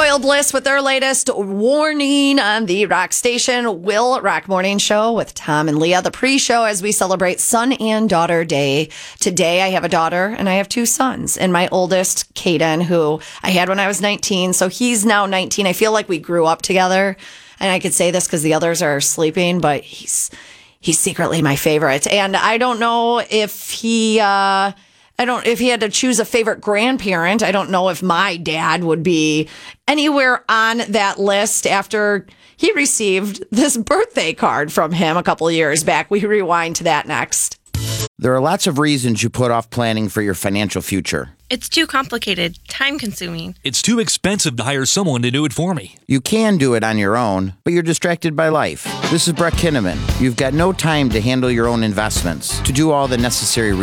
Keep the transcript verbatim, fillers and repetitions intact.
Royal Bliss with their latest warning on the Rock Station Will Rock Morning Show with Tom and Leah, the pre-show as we celebrate Son and Daughter Day. Today, I have a daughter and I have two sons. And my oldest, Caden, who I had when I was nineteen. So he's now nineteen. I feel like we grew up together. And I could say this because the others are sleeping, but he's he's secretly my favorite. And I don't know if he... Uh, I don't, if he had to choose a favorite grandparent, I don't know if my dad would be anywhere on that list after he received this birthday card from him a couple of years back. We rewind to that next. There are lots of reasons you put off planning for your financial future. It's too complicated, time-consuming. It's too expensive to hire someone to do it for me. You can do it on your own, but you're distracted by life. This is Brett Kinnaman. You've got no time to handle your own investments, to do all the necessary